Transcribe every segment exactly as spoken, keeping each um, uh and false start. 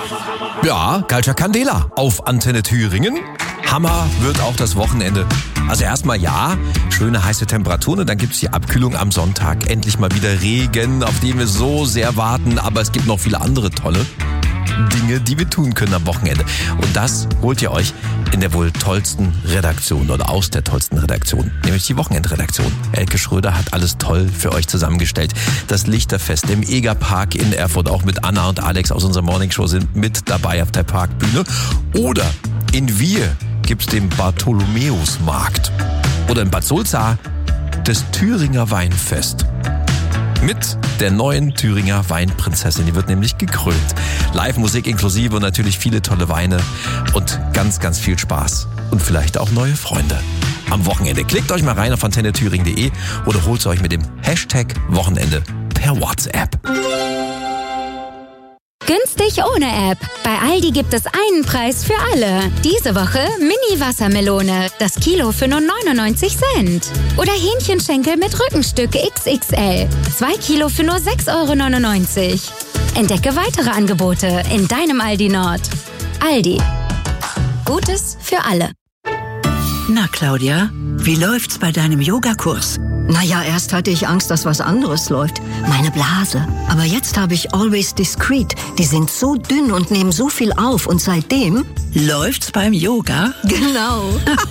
Ja, Culture Candela auf Antenne Thüringen. Hammer wird auch das Wochenende. Also erstmal ja, schöne heiße Temperaturen und dann gibt's die Abkühlung am Sonntag. Endlich mal wieder Regen, auf den wir so sehr warten. Aber es gibt noch viele andere tolle Dinge, die wir tun können am Wochenende. Und das holt ihr euch in der wohl tollsten Redaktion oder aus der tollsten Redaktion, nämlich die Wochenendredaktion. Elke Schröder hat alles toll für euch zusammengestellt. Das Lichterfest im Egerpark in Erfurt, auch mit Anna und Alex aus unserer Morningshow sind mit dabei auf der Parkbühne. Oder in Wir gibt's den Bartholomäusmarkt. Oder in Bad Sulza das Thüringer Weinfest. Mit der neuen Thüringer Weinprinzessin. Die wird nämlich gekrönt. Live-Musik inklusive und natürlich viele tolle Weine und ganz, ganz viel Spaß. Und vielleicht auch neue Freunde am Wochenende. Klickt euch mal rein auf antenne thüringen punkt de oder holt euch mit dem Hashtag Wochenende per WhatsApp. Günstig ohne App. Bei Aldi gibt es einen Preis für alle. Diese Woche Mini-Wassermelone. Das Kilo für nur neunundneunzig Cent. Oder Hähnchenschenkel mit Rückenstück X X L. Zwei Kilo für nur sechs Euro neunundneunzig. Entdecke weitere Angebote in deinem Aldi Nord. Aldi. Gutes für alle. Na, Claudia, wie läuft's bei deinem Yogakurs? Naja, erst hatte ich Angst, dass was anderes läuft. Meine Blase. Aber jetzt habe ich Always Discreet. Die sind so dünn und nehmen so viel auf. Und seitdem... Läuft's beim Yoga? Genau.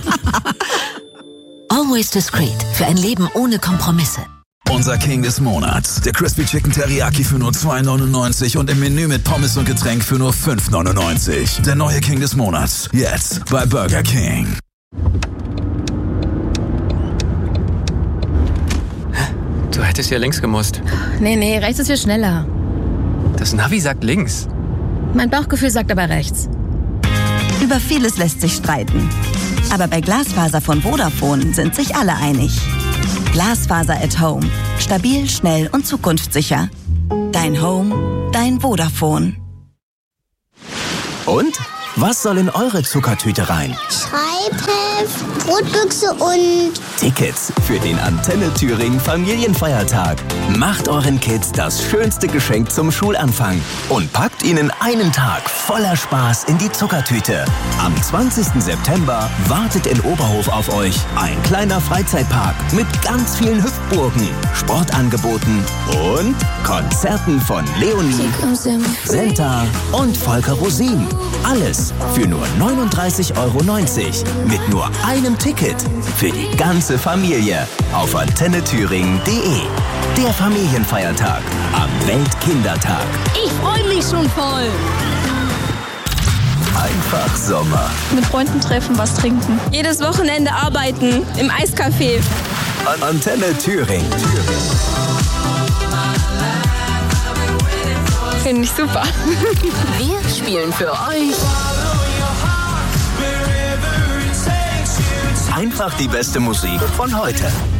Always Discreet. Für ein Leben ohne Kompromisse. Unser King des Monats. Der Crispy Chicken Teriyaki für nur zwei neunundneunzig und im Menü mit Pommes und Getränk für nur fünf neunundneunzig. Der neue King des Monats. Jetzt bei Burger King. Du hättest ja links gemusst. Nee, nee, rechts ist viel schneller. Das Navi sagt links. Mein Bauchgefühl sagt aber rechts. Über vieles lässt sich streiten. Aber bei Glasfaser von Vodafone sind sich alle einig. Glasfaser at Home. Stabil, schnell und zukunftssicher. Dein Home, dein Vodafone. Und? Was soll in eure Zuckertüte rein? Schreibheft, Brotbüchse und Tickets für den Antenne Thüringen Familienfeiertag. Macht euren Kids das schönste Geschenk zum Schulanfang und packt ihnen einen Tag voller Spaß in die Zuckertüte. Am zwanzigsten September wartet in Oberhof auf euch ein kleiner Freizeitpark mit ganz vielen Hüpfburgen, Sportangeboten und Konzerten von Leonie, Senta und Volker Rosin. Alles für nur neununddreißig Euro neunzig mit nur einem Ticket für die ganze Familie auf antenne thüringen punkt de. Der Familienfeiertag am Weltkindertag. Ich freue mich schon voll. Einfach Sommer. Mit Freunden treffen, was trinken. Jedes Wochenende arbeiten im Eiscafé. An Antenne Thüringen. Finde ich super. Wir spielen für euch Einfach die beste Musik von heute.